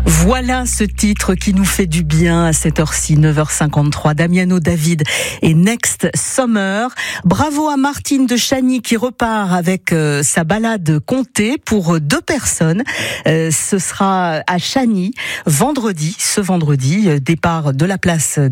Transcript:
Voilà ce titre qui nous fait du bien à cette heure-ci, 9h53. Damiano David et Next Summer. Bravo à Martine de Chagny qui repart avec sa balade comptée pour 2 personnes. Ce sera à Chagny ce vendredi, départ de la place